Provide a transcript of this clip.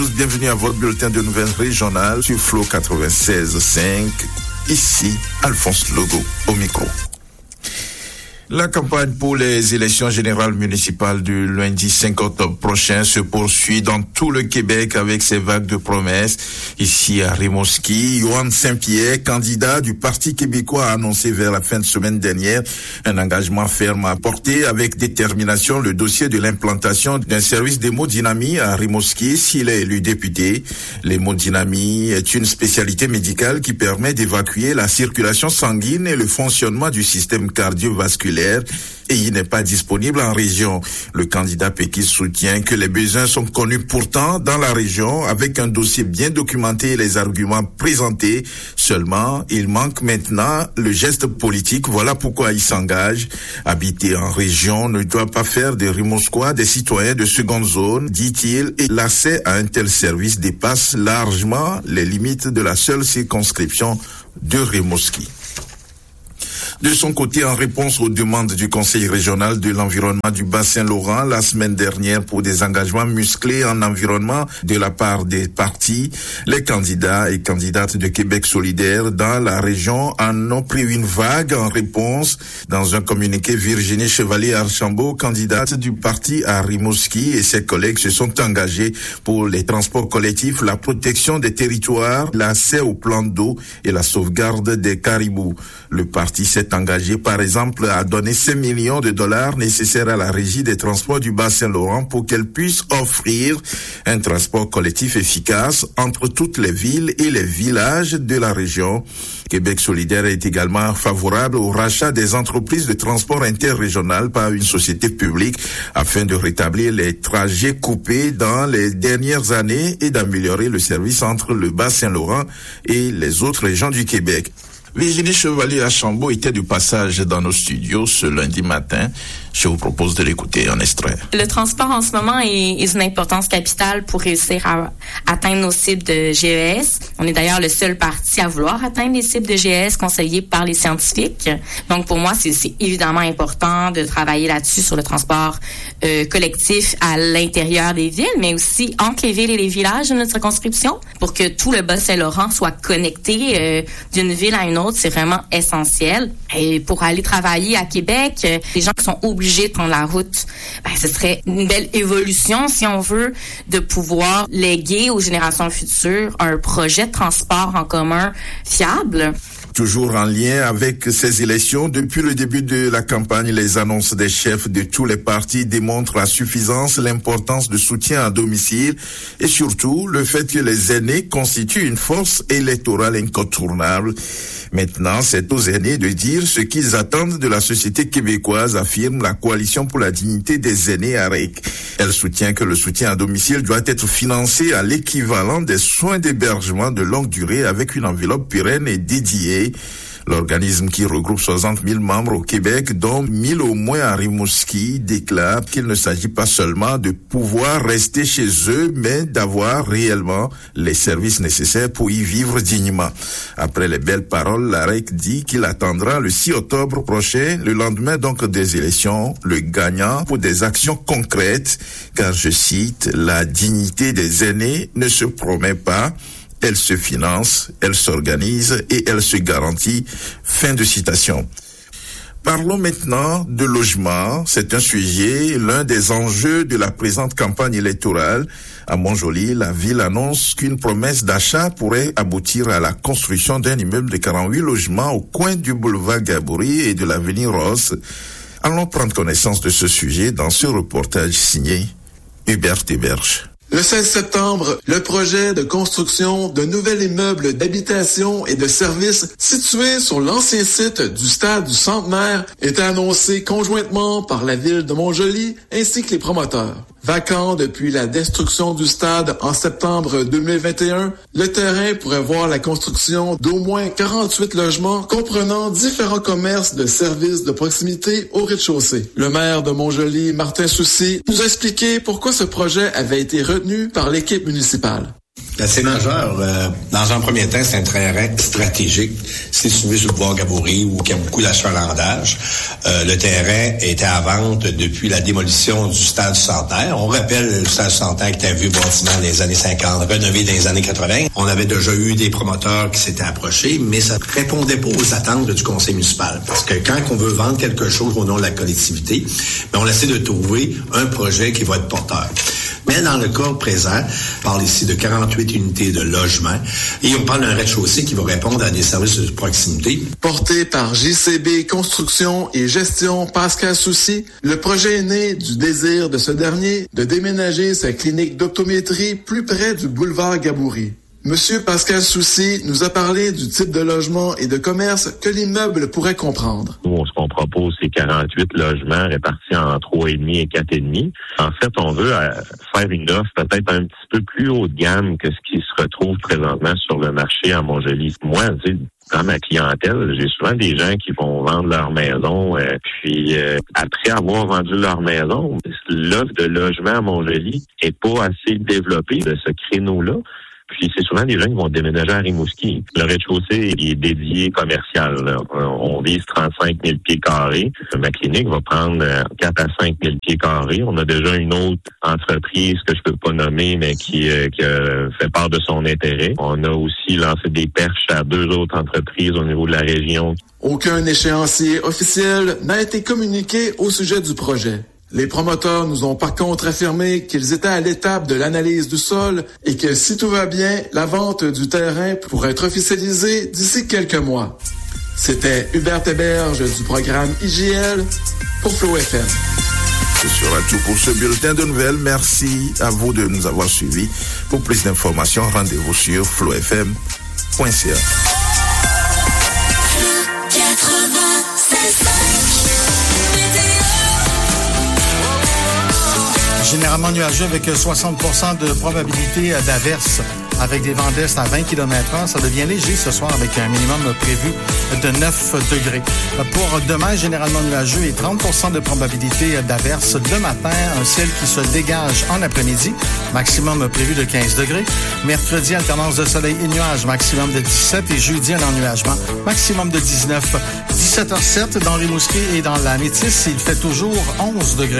Bienvenue à votre bulletin de nouvelles régionales sur Flow 96.5. Ici, Alphonse Logo au micro. La campagne pour les élections générales municipales du lundi 5 octobre prochain se poursuit dans tout le Québec avec ses vagues de promesses. Ici à Rimouski, Yohan Saint-Pierre, candidat du Parti québécois, a annoncé vers la fin de semaine dernière un engagement ferme à porter avec détermination le dossier de l'implantation d'un service d'hémodynamie à Rimouski s'il est élu député. L'hémodynamie est une spécialité médicale qui permet d'évacuer la circulation sanguine et le fonctionnement du système cardiovasculaire. Et il n'est pas disponible en région. Le candidat péquiste soutient que les besoins sont connus pourtant dans la région avec un dossier bien documenté et les arguments présentés. Seulement, il manque maintenant le geste politique. Voilà pourquoi il s'engage. Habiter en région ne doit pas faire des Rimouskois des citoyens de seconde zone, dit-il, et l'accès à un tel service dépasse largement les limites de la seule circonscription de Rimouski. De son côté, en réponse aux demandes du Conseil régional de l'environnement du Bas-Saint-Laurent la semaine dernière pour des engagements musclés en environnement de la part des partis, les candidats et candidates de Québec solidaire dans la région en ont pris une vague en réponse. Dans un communiqué, Virginie Chevalier-Archambault, candidate du parti à Rimouski, et ses collègues se sont engagés pour les transports collectifs, la protection des territoires, l'accès aux plans d'eau et la sauvegarde des caribous. Le parti s'est engagé, par exemple, à donner 5 millions de dollars nécessaires à la Régie des transports du Bas-Saint-Laurent pour qu'elle puisse offrir un transport collectif efficace entre toutes les villes et les villages de la région. Québec solidaire est également favorable au rachat des entreprises de transport interrégional par une société publique afin de rétablir les trajets coupés dans les dernières années et d'améliorer le service entre le Bas-Saint-Laurent et les autres régions du Québec. Virginie Chevalier-Archambault était du passage dans nos studios ce lundi matin. Je vous propose de l'écouter en extrait. Le transport en ce moment est d'une importance capitale pour réussir à atteindre nos cibles de GES. On est d'ailleurs le seul parti à vouloir atteindre les cibles de GES conseillées par les scientifiques. Donc pour moi, c'est évidemment important de travailler là-dessus sur le transport collectif à l'intérieur des villes, mais aussi entre les villes et les villages de notre circonscription pour que tout le Bas-Saint-Laurent soit connecté d'une ville à une autre. C'est vraiment essentiel. Et pour aller travailler à Québec, les gens qui sont obligés de prendre la route, ce serait une belle évolution, si on veut, de pouvoir léguer aux générations futures un projet de transport en commun fiable. Toujours en lien avec ces élections, depuis le début de la campagne, les annonces des chefs de tous les partis démontrent la suffisance, l'importance de soutien à domicile et surtout le fait que les aînés constituent une force électorale incontournable. Maintenant, c'est aux aînés de dire ce qu'ils attendent de la société québécoise, affirme la Coalition pour la dignité des aînés AREC. Elle soutient que le soutien à domicile doit être financé à l'équivalent des soins d'hébergement de longue durée avec une enveloppe pérenne et dédiée. L'organisme qui regroupe 60 000 membres au Québec, dont 1 000 au moins à Rimouski, déclare qu'il ne s'agit pas seulement de pouvoir rester chez eux, mais d'avoir réellement les services nécessaires pour y vivre dignement. Après les belles paroles, l'AREC dit qu'il attendra le 6 octobre prochain, le lendemain donc des élections, le gagnant pour des actions concrètes, car je cite, la dignité des aînés ne se promet pas. Elle se finance, elle s'organise et elle se garantit. Fin de citation. Parlons maintenant de logement. C'est un sujet, l'un des enjeux de la présente campagne électorale. À Montjoly, la ville annonce qu'une promesse d'achat pourrait aboutir à la construction d'un immeuble de 48 logements au coin du boulevard Gabouri et de l'avenue Ross. Allons prendre connaissance de ce sujet dans ce reportage signé Hubert Héberge. Le 16 septembre, le projet de construction d'un nouvel immeuble d'habitation et de services situé sur l'ancien site du stade du Centenaire était annoncé conjointement par la ville de Montjoly ainsi que les promoteurs. Vacant depuis la destruction du stade en septembre 2021, le terrain pourrait voir la construction d'au moins 48 logements comprenant différents commerces de services de proximité au rez-de-chaussée. Le maire de Montjoly, Martin Soucy, nous a expliqué pourquoi ce projet avait été retenu par l'équipe municipale. C'est majeur. Dans un premier temps, c'est un terrain stratégique. C'est situé sur le bois Gabourey où il y a beaucoup d'achalandage. Le terrain était à vente depuis la démolition du stade du Centenaire. On rappelle le stade du Centenaire qui était un vieux bâtiment dans les années 50, rénové dans les années 80. On avait déjà eu des promoteurs qui s'étaient approchés, mais ça ne répondait pas aux attentes du conseil municipal. Parce que quand on veut vendre quelque chose au nom de la collectivité, on essaie de trouver un projet qui va être porteur. Mais dans le cas présent, on parle ici de 48 unités de logement et on parle d'un rez-de-chaussée qui va répondre à des services de proximité. Porté par JCB Construction et Gestion Pascal Soucy, le projet est né du désir de ce dernier de déménager sa clinique d'optométrie plus près du boulevard Gabourey. Monsieur Pascal Soucy nous a parlé du type de logement et de commerce que l'immeuble pourrait comprendre. Nous, ce qu'on propose, c'est 48 logements répartis en 3,5 et 4,5. En fait, on veut faire une offre peut-être un petit peu plus haut de gamme que ce qui se retrouve présentement sur le marché à Montjoly. Moi, tu sais, dans ma clientèle, j'ai souvent des gens qui vont vendre leur maison, puis après avoir vendu leur maison, l'offre de logement à Montjoly est pas assez développée de ce créneau-là. Puis c'est souvent des gens qui vont déménager à Rimouski. Le rez-de-chaussée est dédié commercial. Là. On vise 35 000 pieds carrés. Ma clinique va prendre 4 à 5 000 pieds carrés. On a déjà une autre entreprise que je peux pas nommer, mais qui fait part de son intérêt. On a aussi lancé des perches à 2 autres entreprises au niveau de la région. Aucun échéancier officiel n'a été communiqué au sujet du projet. Les promoteurs nous ont par contre affirmé qu'ils étaient à l'étape de l'analyse du sol et que si tout va bien, la vente du terrain pourrait être officialisée d'ici quelques mois. C'était Hubert Héberge du programme IJL pour Flow FM. Ce sera tout pour ce bulletin de nouvelles. Merci à vous de nous avoir suivis. Pour plus d'informations, rendez-vous sur flowfm.ca. Généralement nuageux avec 60% de probabilité d'averse avec des vents d'est à 20 km/h. Ça devient léger ce soir avec un minimum prévu de 9 degrés. Pour demain, généralement nuageux et 30% de probabilité d'averse. Le matin, un ciel qui se dégage en après-midi. Maximum prévu de 15 degrés. Mercredi, alternance de soleil et nuages. Maximum de 17. Et jeudi, un ennuagement. Maximum de 19. 17h07 dans Rimouski et dans la Métis. Il fait toujours 11 degrés.